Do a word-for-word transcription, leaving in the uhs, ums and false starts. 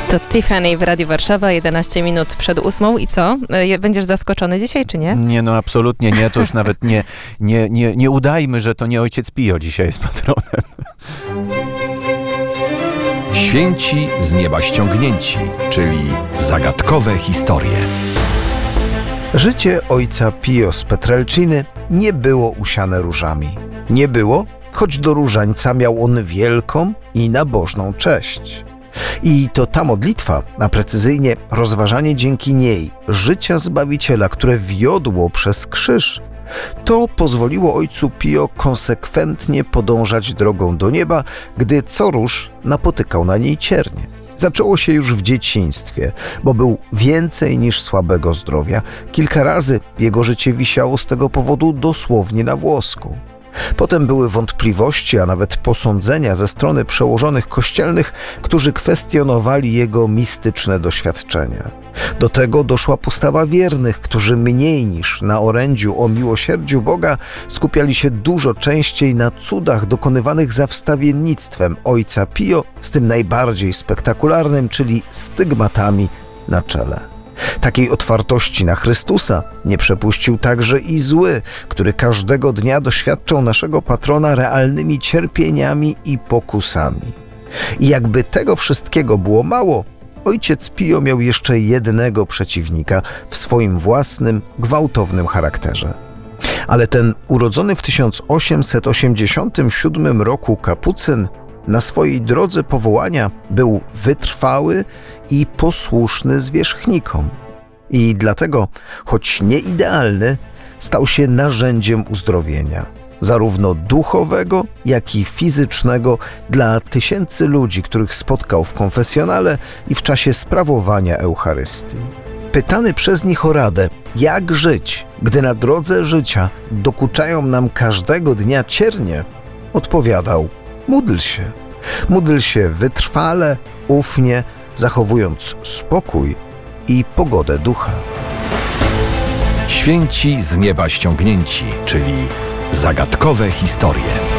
To Tiffany w Radiu Warszawa, jedenaście minut przed ósmą. I co? Będziesz zaskoczony dzisiaj, czy nie? Nie, no absolutnie nie. To już nawet nie, nie, nie, nie udajmy, że to nie ojciec Pio dzisiaj jest patronem. Święci z nieba ściągnięci, czyli zagadkowe historie. Życie ojca Pio z Petrelciny nie było usiane różami. Nie było, choć do różańca miał on wielką i nabożną cześć. I to ta modlitwa, a precyzyjnie rozważanie dzięki niej życia Zbawiciela, które wiodło przez krzyż, to pozwoliło ojcu Pio konsekwentnie podążać drogą do nieba, gdy co rusz napotykał na niej ciernie. Zaczęło się już w dzieciństwie, bo był więcej niż słabego zdrowia. Kilka razy jego życie wisiało z tego powodu dosłownie na włosku. Potem były wątpliwości, a nawet posądzenia ze strony przełożonych kościelnych, którzy kwestionowali jego mistyczne doświadczenia. Do tego doszła postawa wiernych, którzy mniej niż na orędziu o miłosierdziu Boga skupiali się dużo częściej na cudach dokonywanych za wstawiennictwem ojca Pio, z tym najbardziej spektakularnym, czyli stygmatami na czele. Takiej otwartości na Chrystusa nie przepuścił także i zły, który każdego dnia doświadczał naszego patrona realnymi cierpieniami i pokusami. I jakby tego wszystkiego było mało, ojciec Pio miał jeszcze jednego przeciwnika w swoim własnym, gwałtownym charakterze. Ale ten urodzony w tysiąc osiemset osiemdziesiątym siódmym roku kapucyn na swojej drodze powołania był wytrwały i posłuszny zwierzchnikom. I dlatego, choć nie idealny, stał się narzędziem uzdrowienia, zarówno duchowego, jak i fizycznego dla tysięcy ludzi, których spotkał w konfesjonale i w czasie sprawowania Eucharystii. Pytany przez nich o radę, jak żyć, gdy na drodze życia dokuczają nam każdego dnia ciernie, odpowiadał: módl się. Módl się wytrwale, ufnie, zachowując spokój i pogodę ducha. Święci z nieba ściągnięci, czyli zagadkowe historie.